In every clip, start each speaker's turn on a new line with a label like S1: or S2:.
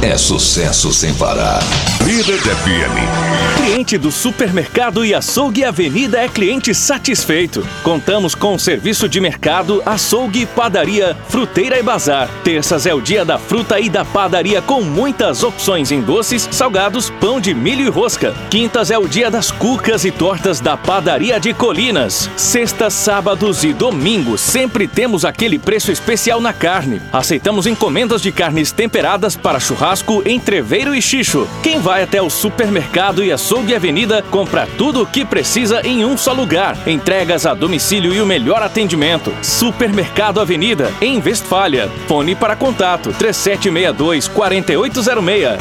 S1: é sucesso sem parar. Líder FM.
S2: Cliente do Supermercado e Açougue Avenida é cliente satisfeito. Contamos com serviço de mercado, açougue, padaria, fruteira e bazar. Terças é o dia da fruta e da padaria com muitas opções em doces, salgados, pão de milho e rosca. Quintas é o dia das cucas e tortas da padaria de Colinas. Sextas, sábados e domingos sempre temos aquele preço especial na carne. Aceitamos encomendas de carnes temperadas para churrasco, entreveiro e xixo. Quem vai até o Supermercado e Açougue Avenida compra tudo o que precisa em um só lugar. Entregas a domicílio e o melhor atendimento. Supermercado Avenida, em Westfália. Fone para contato 3762-4806.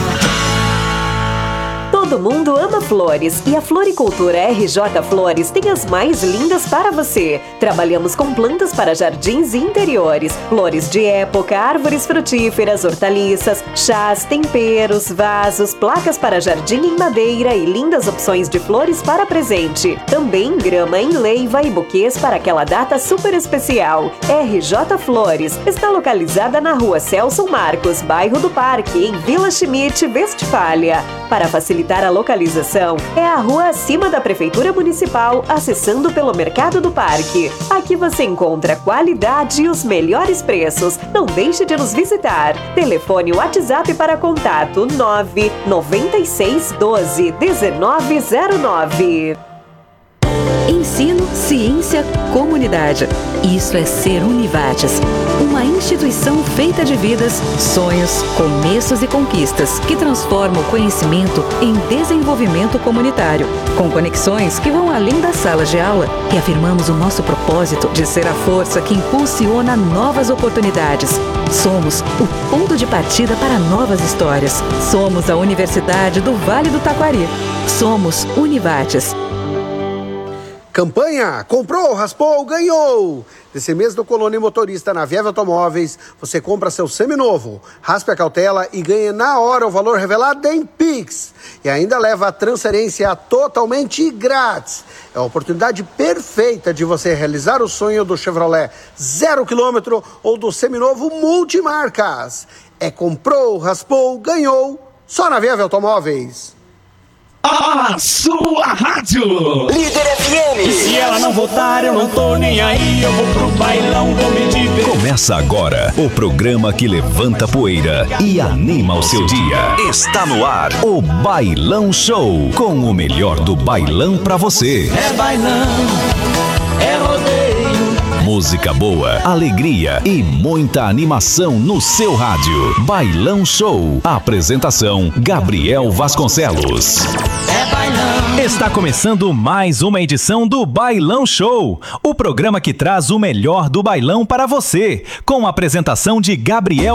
S3: Todo mundo ama flores e a Floricultura RJ Flores tem as mais lindas para você. Trabalhamos com plantas para jardins e interiores, flores de época, árvores frutíferas, hortaliças, chás, temperos, vasos, placas para jardim em madeira e lindas opções de flores para presente. Também grama em leiva e buquês para aquela data super especial. RJ Flores está localizada na Rua Celso Marcos, bairro do Parque, em Vila Schmidt, Westfália. Para facilitar a localização, é a rua acima da Prefeitura Municipal, acessando pelo Mercado do Parque. Aqui você encontra qualidade e os melhores preços. Não deixe de nos visitar. Telefone WhatsApp para contato 99612-1909.
S4: Ensino, ciência, comunidade. Isso é ser Univates, uma instituição feita de vidas, sonhos, começos e conquistas que transforma o conhecimento em desenvolvimento comunitário, com conexões que vão além das salas de aula, e afirmamos o nosso propósito de ser a força que impulsiona novas oportunidades. Somos o ponto de partida para novas histórias. Somos a Universidade do Vale do Taquari. Somos Univates.
S5: Campanha, comprou, raspou, ganhou! Desse mês do Colônia Motorista na Vieve Automóveis, você compra seu seminovo, raspe a cautela e ganha na hora o valor revelado em Pix. E ainda leva a transferência totalmente grátis. É a oportunidade perfeita de você realizar o sonho do Chevrolet 0 km ou do seminovo multimarcas. É comprou, raspou, ganhou, só na Vieve Automóveis.
S6: A sua rádio
S7: Líder FM.
S6: E se ela não voltar, eu não tô nem aí. Eu vou pro bailão, vou me divertir.
S1: Começa agora o programa que levanta poeira e anima o seu dia. Está no ar o Bailão Show, com o melhor do bailão pra você.
S6: É bailão, é rodeio.
S1: Música boa, alegria e muita animação no seu rádio. Bailão Show. Apresentação: Gabriel Vasconcelos.
S6: É bailão.
S8: Está começando mais uma edição do Bailão Show, o programa que traz o melhor do bailão para você, com a apresentação de Gabriel